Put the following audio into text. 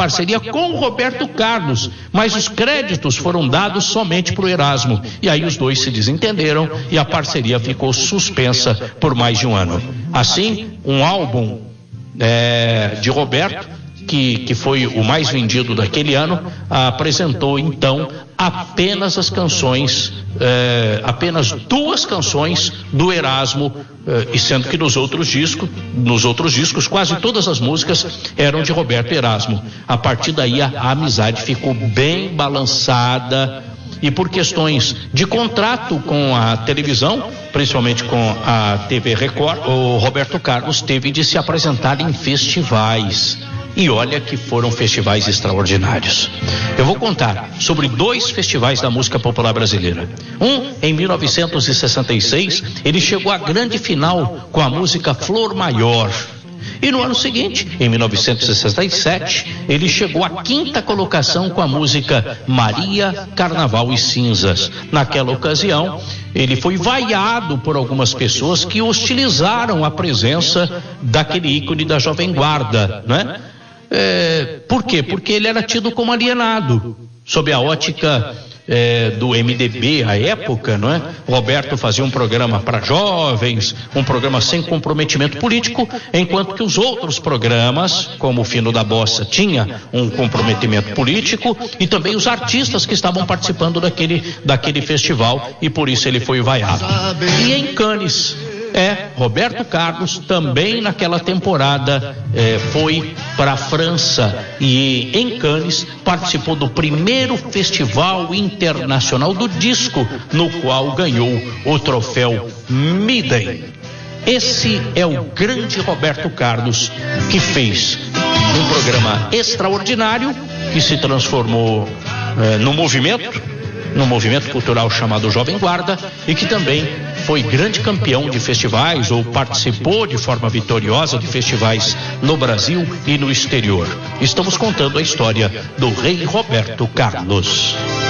parceria com o Roberto Carlos, mas os créditos foram dados somente para o Erasmo. E aí os dois se desentenderam e a parceria ficou suspensa por mais de um ano. Assim, um álbum de Roberto, que foi o mais vendido daquele ano, apresentou então apenas as canções, apenas 2 canções do Erasmo, e sendo que nos outros discos quase todas as músicas eram de Roberto Erasmo. A partir daí a amizade ficou bem balançada, e por questões de contrato com a televisão, principalmente com a TV Record, o Roberto Carlos teve de se apresentar em festivais. E olha que foram festivais extraordinários. Eu vou contar sobre 2 festivais da música popular brasileira. Em 1966, ele chegou à grande final com a música Flor Maior. E no ano seguinte, em 1967, ele chegou à 5ª colocação com a música Maria, Carnaval e Cinzas. Naquela ocasião, ele foi vaiado por algumas pessoas que hostilizaram a presença daquele ícone da Jovem Guarda, né? Por quê? Porque ele era tido como alienado, sob a ótica do MDB à época, não é? Roberto fazia um programa para jovens, um programa sem comprometimento político, enquanto que os outros programas, como o Fino da Bossa, tinha um comprometimento político, e também os artistas que estavam participando daquele festival, e por isso ele foi vaiado. E em Cannes, Roberto Carlos também naquela temporada foi para a França e em Cannes participou do primeiro Festival Internacional do Disco, no qual ganhou o troféu Midem. Esse é o grande Roberto Carlos, que fez um programa extraordinário que se transformou num movimento cultural chamado Jovem Guarda, e que também foi grande campeão de festivais, ou participou de forma vitoriosa de festivais no Brasil e no exterior. Estamos contando a história do rei Roberto Carlos.